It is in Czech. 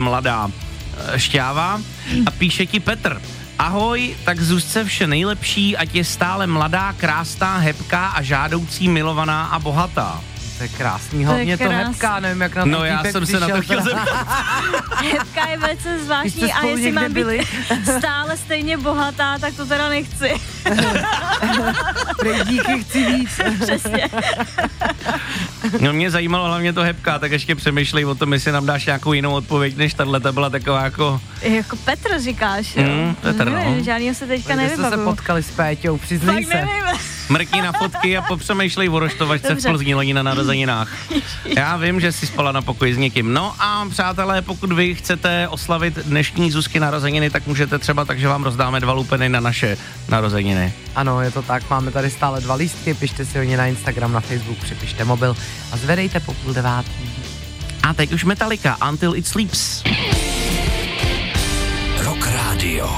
mladá šťáva a píše ti Petr. Ahoj, tak Zuzce vše nejlepší, ať je stále mladá, krásná, hebká a žádoucí, milovaná a bohatá. To je krásný, hlavně to hebká, nevím, jak na to no já jsem se na to chtěl zeptat. Hebka je velice zvláštní a jestli mám být stále stejně bohatá, tak to teda nechci. Díky, chci víc. Přesně. No mě zajímalo hlavně to hebká, tak ještě přemýšlej o tom, jestli nám dáš nějakou jinou odpověď, než tato byla taková jako... Jako Petr říkáš, jo? Petr, no. Žádnýho se teďka nevybavuju. Jste se potkali s Péťou, přiznej se. Mrkni na fotky a popřemýšlej o roštovačce v Plzni loni na narozeninách. Já vím, že jsi spala na pokoji s někým. No a přátelé, pokud vy chcete oslavit dnešní Zuzky narozeniny, tak můžete třeba tak, že vám rozdáme 2 lupeny na naše narozeniny. Ano, je to tak, máme tady stále 2 lístky, pište si o ně na Instagram, na Facebook, připište mobil a zvedejte po 8:30. A teď už Metallica, Until It Sleeps. Rock Radio.